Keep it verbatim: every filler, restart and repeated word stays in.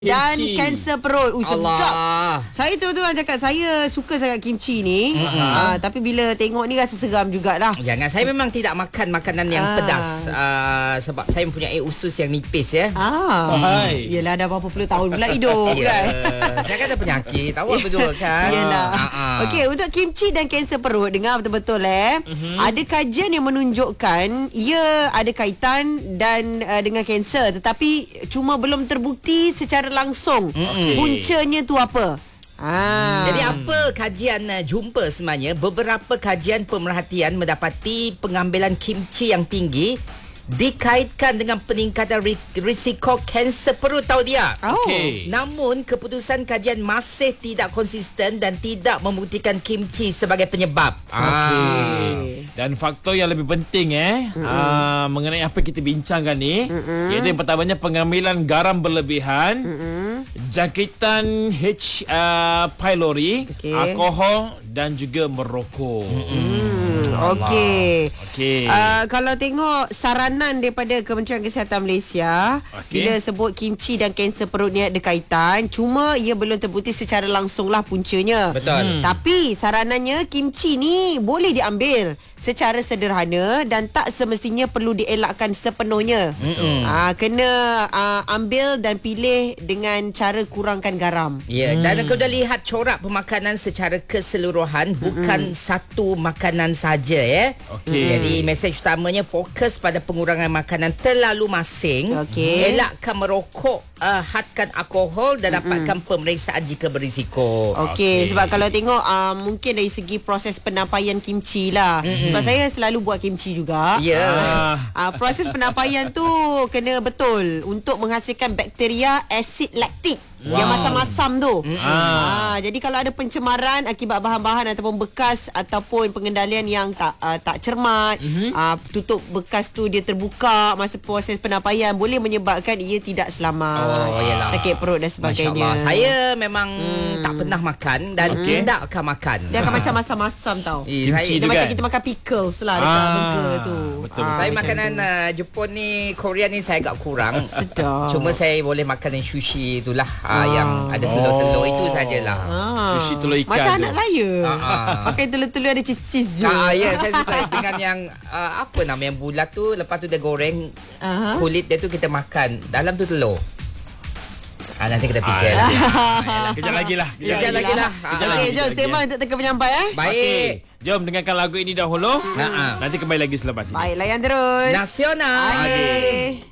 dan Kimchi. kanser perut. Uh, sedap. Allah. Saya tu tu cakap saya suka sangat kimchi ni. Mm-hmm. Uh, tapi bila tengok ni rasa seram jugalah. Jangan, saya memang tidak makan makanan yang Ah. pedas uh, sebab saya mempunyai usus yang nipis ya. Ah, Hai. yelah dah berapa puluh tahun pula hidup Ya, kan. saya kan ada penyakit. Awak betul kan? Yelah. Ah, ah. Okey, untuk kimchi dan kanser perut, dengar betul-betul eh. Mm-hmm. Ada kajian yang menunjukkan ia ada kaitan dan uh, dengan kanser, tetapi cuma belum terbukti secara langsung. Mm-mm. Puncanya tu apa? Ah. Jadi apa kajian uh, jumpa sebenarnya? Beberapa kajian pemerhatian mendapati pengambilan kimchi yang tinggi dikaitkan dengan peningkatan ri- risiko kanser perut, tahu dia. Oh. Okey. Namun keputusan kajian masih tidak konsisten dan tidak membuktikan kimchi sebagai penyebab. Okey. Dan faktor yang lebih penting eh aa, mengenai apa kita bincangkan ni, iaitu yang pertamanya pengambilan garam berlebihan, jangkitan H uh, pylori, Okey. alkohol dan juga merokok. Hmm, okey. Okey. Uh, kalau tengok saranan daripada Kementerian Kesihatan Malaysia, Okey. bila sebut kimchi dan kanser perut ni ada kaitan, cuma ia belum terbukti secara langsung lah puncanya. Betul. Hmm. Tapi saranannya kimchi ni boleh diambil secara sederhana dan tak semestinya perlu dielakkan sepenuhnya. Ah, kena uh, ambil dan pilih dengan cara kurangkan garam. Ya, hmm. dan kalau dah lihat corak pemakanan secara keseluruhan, bukan satu makanan saja ya. Okey. Jadi mesej utamanya fokus pada pengurangan makanan terlalu masing. Okey. Elakkan merokok, uh, hadkan alkohol dan dapatkan pemeriksaan jika berisiko. Okey, Okey. sebab kalau tengok uh, mungkin dari segi proses penampaian kimchi lah. Mm-hmm. Sebab saya selalu buat kimchi juga. Ya. Ah. Uh, proses penampaian tu kena betul untuk menghasilkan bakteria asid laktik. Wow. Yang masam-masam tu. Ah. Ah, jadi kalau ada pencemaran akibat bahan-bahan ataupun bekas ataupun pengendalian yang tak uh, tak cermat, mm-hmm. uh, tutup bekas tu dia terbuka masa proses penampaian, boleh menyebabkan ia tidak selamat. Oh, yalah. Sakit perut dan sebagainya. Masya-Allah. Saya memang hmm. tak pernah makan dan Okey. tidak akan makan. Dia akan macam masam-masam tau. Eh, Kimchi saya, Dia tu macam kan? kita makan pickles lah dekat Ah, burger tu. betul, Ah, saya macam makanan tu. uh, Jepun ni, Korea ni saya agak kurang. Sedap. Cuma saya boleh makan yang sushi itulah uh, yang ada telur-telur itu sajalah. Ah. Sushi telur ikan Macam tu. anak saya. Ah, ah. Pakai telur-telur ada cheese-cheese je. Ah, ya, saya suka dengan yang uh, apa nama yang bulat tu, lepas tu dia goreng, Aha. kulit dia tu kita makan, dalam tu telur. Ah, nanti kita fikir. Ah, Ah, yalah. Kejap lagi lah. Kejap lagi lah. Kejap Okey, lagi, jom kejap lagi, statement eh. untuk teka penyampai eh. Baik. Okey, jom dengarkan lagu ini dahulu. Ha-ha. Nanti kembali lagi selepas ini. Baik, layan terus. Nasional. Okey.